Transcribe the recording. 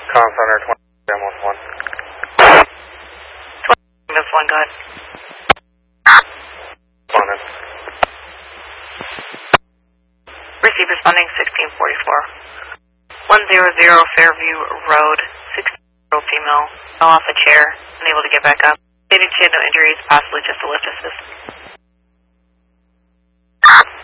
Con Center 20 1. 20 1, go ahead. Responded. Receive responding 1644. 100 Fairview Road, 16-year-old female, fell off a chair, unable to get back up. Stated she had no injuries, possibly just a lift assist.